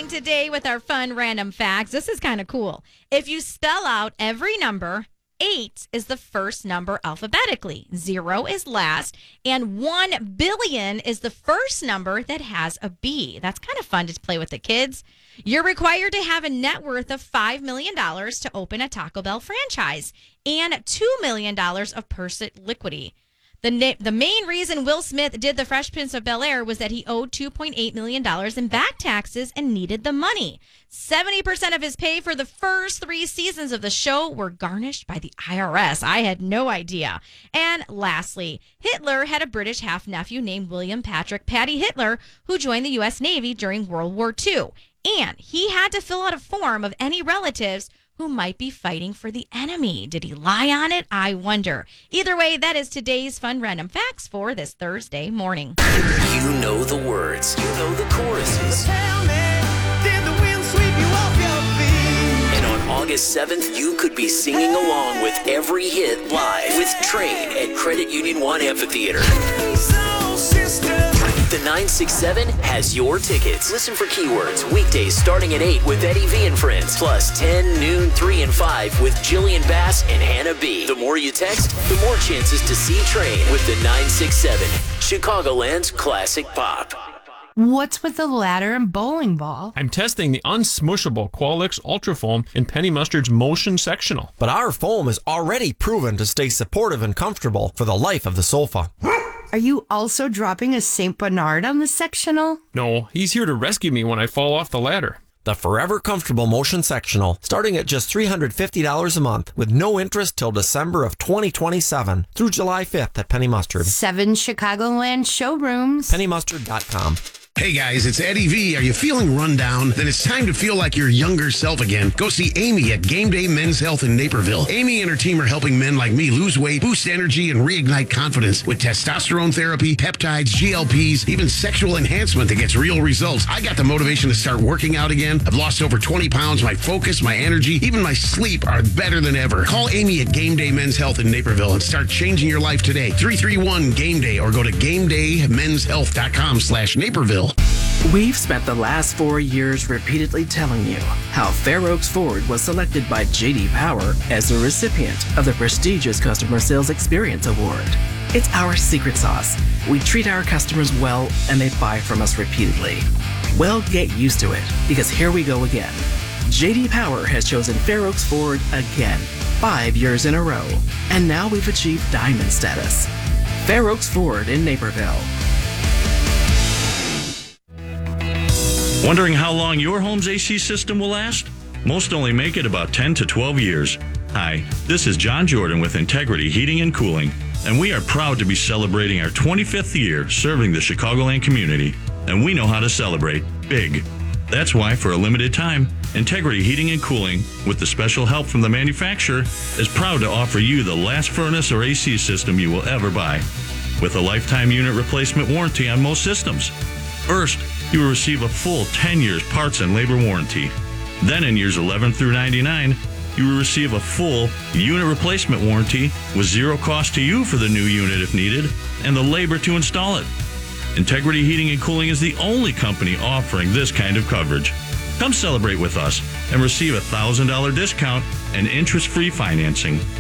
starting today with our fun random facts. This is kind of cool. If you spell out every number, 8 is the first number alphabetically, 0 is last, and 1 billion is the first number that has a B. That's kind of fun to play with the kids. You're required to have a net worth of $5 million to open a Taco Bell franchise and $2 million of purse liquidity. The main reason Will Smith did The Fresh Prince of Bel-Air was that he owed $2.8 million in back taxes and needed the money. 70% of his pay for the first 3 seasons of the show were garnished by the IRS. I had no idea. And lastly, Hitler had a British half-nephew named William Patrick Paddy Hitler who joined the U.S. Navy during World War II. And he had to fill out a form of any relatives who might be fighting for the enemy. Did he lie on it? I wonder. Either way, that is today's fun random facts for this Thursday morning. You know the words. You know the choruses. Tell me, did the wind sweep you off your feet? And on August 7th, you could be singing along with every hit live with Train at Credit Union 1 Amphitheater. So, sister. The 967 has your tickets. Listen for keywords weekdays starting at 8 with Eddie V and Friends. Plus 10, noon, 3, and 5 with Jillian Bass and Hannah B. The more you text, the more chances to see Train with the 967. Chicagoland's classic pop. What's with the ladder and bowling ball? I'm testing the unsmushable Qualix Ultra Foam in Penny Mustard's Motion Sectional. But our foam is already proven to stay supportive and comfortable for the life of the sofa. Are you also dropping a St. Bernard on the sectional? No, he's here to rescue me when I fall off the ladder. The forever comfortable Motion Sectional, starting at just $350 a month with no interest till December of 2027 through July 5th at Penny Mustard. 7 Chicagoland showrooms. PennyMustard.com. Hey guys, it's Eddie V. Are you feeling run down? Then it's time to feel like your younger self again. Go see Amy at Game Day Men's Health in Naperville. Amy and her team are helping men like me lose weight, boost energy, and reignite confidence with testosterone therapy, peptides, GLPs, even sexual enhancement that gets real results. I got the motivation to start working out again. I've lost over 20 pounds. My focus, my energy, even my sleep are better than ever. Call Amy at Game Day Men's Health in Naperville and start changing your life today. 331-GAME-DAY or go to GameDayMen'sHealth.com/Naperville. We've spent the last 4 years repeatedly telling you how Fair Oaks Ford was selected by J.D. Power as the recipient of the prestigious Customer Sales Experience Award. It's our secret sauce. We treat our customers well and they buy from us repeatedly. Well, get used to it, because here we go again. J.D. Power has chosen Fair Oaks Ford again, 5 years in a row, and now we've achieved diamond status. Fair Oaks Ford in Naperville. Wondering how long your home's AC system will last? Most only make it about 10 to 12 years. Hi, this is John Jordan with Integrity Heating and Cooling, and we are proud to be celebrating our 25th year serving the Chicagoland community, and we know how to celebrate big. That's why, for a limited time, Integrity Heating and Cooling, with the special help from the manufacturer, is proud to offer you the last furnace or AC system you will ever buy, with a lifetime unit replacement warranty on most systems. First, you will receive a full 10 years parts and labor warranty. Then in years 11 through 99, you will receive a full unit replacement warranty with zero cost to you for the new unit if needed, and the labor to install it. Integrity Heating and Cooling is the only company offering this kind of coverage. Come celebrate with us and receive a $1,000 discount and interest-free financing